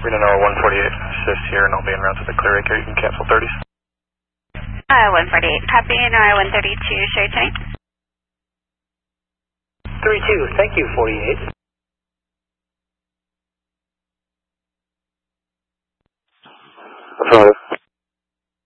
Reno Noah 148, assist here, and I'll be en route to the clear acre. You can cancel 30s. 148, copy, Noah 132, share tonight. 32, thank you, 48. Affirmative.